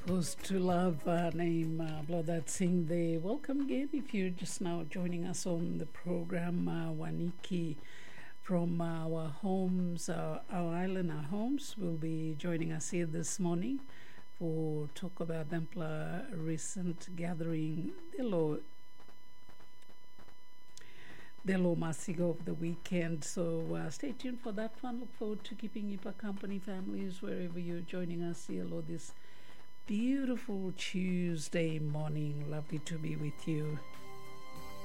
Supposed to love name Bloodad Singh there. Welcome again. If you're just now joining us on the program, Waniki from our homes, our island, our homes, will be joining us here this morning for talk about Dempla recent gathering, Delo Masigo of the weekend. So stay tuned for that one. Look forward to keeping Ipa company, families, wherever you're joining us here this beautiful Tuesday morning. Lovely to be with you.